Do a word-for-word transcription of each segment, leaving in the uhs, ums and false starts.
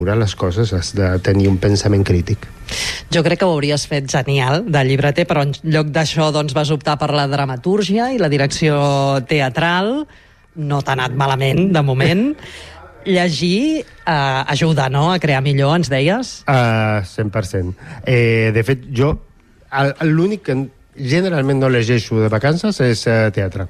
les coses has de tenir un pensament crític. Jo crec que ho hauries fet genial de llibreter, però en lloc d'això doncs, vas optar per la dramatúrgia i la direcció teatral. No t'ha anat malament, de moment. Llegir eh, ajuda, no?, a crear millor, ens deies? Uh, cent per cent. Eh, de fet, jo l'únic que generalment no llegeixo de vacances és uh, teatre.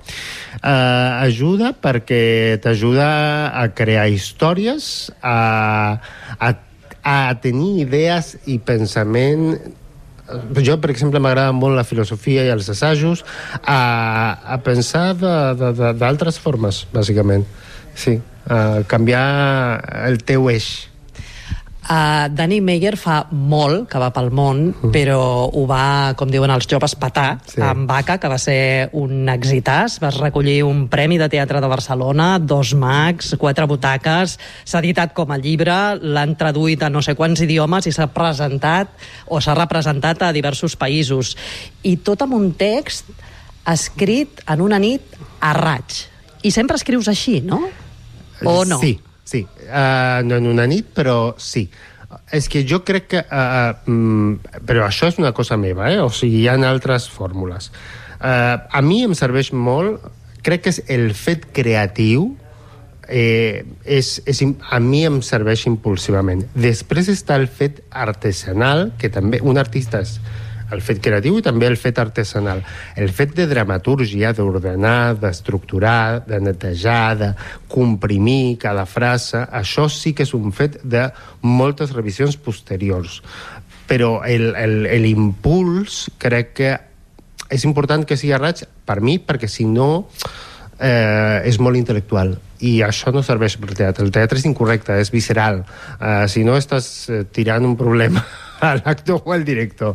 Uh, ajuda perquè t'ajuda a crear històries, a, a, a tenir idees i pensament. Jo, per exemple, m'agrada molt la filosofia i els assajos, a, a pensar d'altres formes, bàsicament. Sí, a canviar el teu eix. Uh, Danny Meyer fa molt que va pel món, mm. però ho va, com diuen els joves, petar, sí, amb Vaca, que va ser un exitàs. Vas recollir un premi de teatre de Barcelona, dos Mags, quatre butaques, s'ha editat com a llibre, l'han traduït a no sé quants idiomes i s'ha presentat o s'ha representat a diversos països. I tot amb un text escrit en una nit a raig. I sempre escrius així, no? O no? Sí. Sí, uh, no en una nit, però sí. És que jo crec que... Uh, um, però això és una cosa meva, eh? O sigui, hi ha altres fórmules. Uh, a mi em serveix molt... Crec que és el fet creatiu, eh, és, és, a mi em serveix impulsivament. Després està el fet artesanal, que també un artista és el fet creatiu i també el fet artesanal. El fet de dramatúrgia, d'ordenar, d'estructurar, de netejar, de comprimir cada frase, això sí que és un fet de moltes revisions posteriors. Però l'impuls crec que és important que sigui a raig per mi, perquè si no eh, és molt intel·lectual. I això no serveix per teatre. El teatre és incorrecte, és visceral. Eh, si no, estàs tirant un problema a l'actor o al director.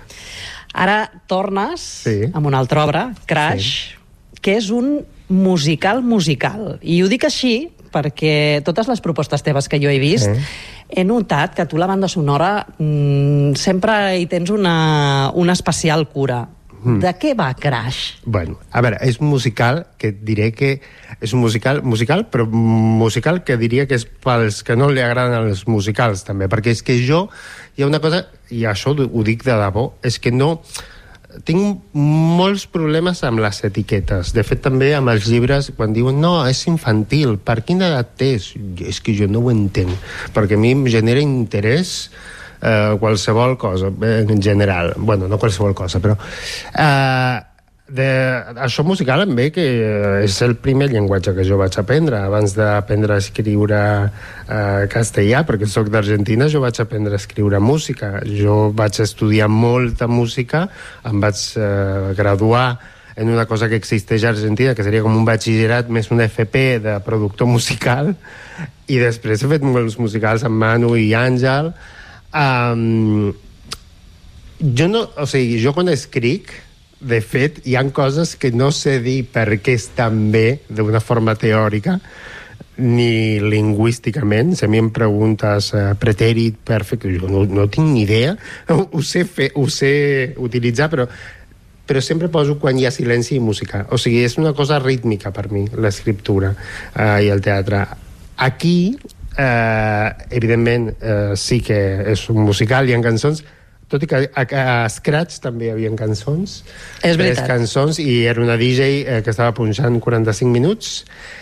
Ara tornes sí. amb una altra obra, Crash, sí. que és un musical musical. I ho dic així perquè totes les propostes teves que jo he vist sí. he notat que tu la banda sonora mmm, sempre hi tens una, una especial cura. Mm. De què va Crash? Bueno, a veure, és un musical que diré que és un musical, musical, però musical que diria que és pels que no li agraden els musicals, també, perquè és que jo, hi ha una cosa, i això ho dic de debò, és que no... Tinc molts problemes amb les etiquetes. De fet, també amb els llibres, quan diuen no, és infantil, per quina edat és? És que jo no ho entenc, perquè a mi em genera interès eh, qualsevol cosa, en general. Bueno, no qualsevol cosa, però... Eh, de, això musical em ve que és el primer llenguatge que jo vaig aprendre abans d'aprendre a escriure eh, castellà, perquè soc d'Argentina. Jo vaig aprendre a escriure música, jo vaig estudiar molta música, em vaig eh, graduar en una cosa que existeix a Argentina, que seria com un batxillerat més un F P de productor musical, i després he fet molts musicals amb Manu i Àngel. um, jo no, o sigui, jo quan escric, de fet, hi ha coses que no sé dir per què estan bé d'una forma teòrica ni lingüísticament. Si a mi em preguntes uh, pretèrit, perfecte, jo no, no tinc ni idea, ho, ho sé fer, ho sé utilitzar, però però sempre poso quan hi ha silenci i música. O sigui, és una cosa rítmica per mi, l'escriptura uh, i el teatre. Aquí, uh, evidentment, uh, sí que és un musical, hi ha cançons, tot i que a, a Scratch també hi havia cançons. És veritat. Tres cançons, i era una D J eh, que estava punxant quaranta-cinc minuts.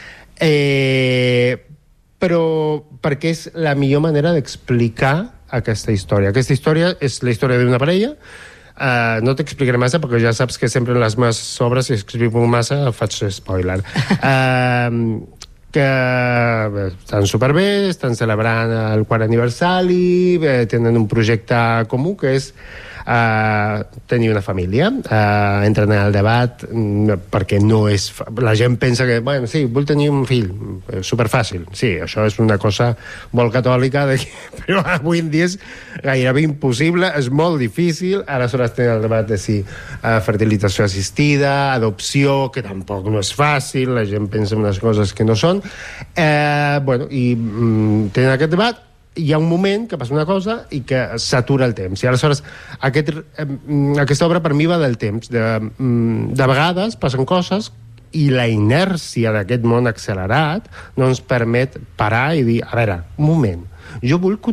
Eh, però perquè és la millor manera d'explicar aquesta història. Aquesta història és la història d'una parella. Uh, no t'explicaré massa, perquè ja saps que sempre en les meves obres, si explico massa, faig spoiler. Uh, que bé, estan superbé, estan celebrant el quart aniversari, bé, tenen un projecte comú que és uh, tenir una família. Uh, entren en el debat mm, perquè no és... La gent pensa que, bueno, sí, vull tenir un fill, superfàcil. Sí, això és una cosa molt catòlica, de... però avui en dia és gairebé impossible, és molt difícil. Aleshores tenen el debat de si uh, fertilització assistida, adopció, que tampoc no és fàcil, la gent pensa en unes coses que no són. Eh, bueno, i mm, tenen aquest debat. Hi ha un moment que passa una cosa i que s'atura el temps, i aleshores aquest, eh, aquesta obra per mi va del temps, de, de vegades passen coses i la inèrcia d'aquest món accelerat no ens permet parar i dir, a veure, un moment, Jo vull